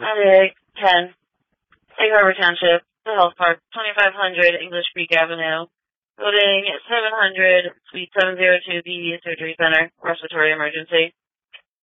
10, Egg Harbor Township, the Health Park, 2500 English Creek Avenue, Building 700, Suite 702B, Surgery Center, Respiratory Emergency.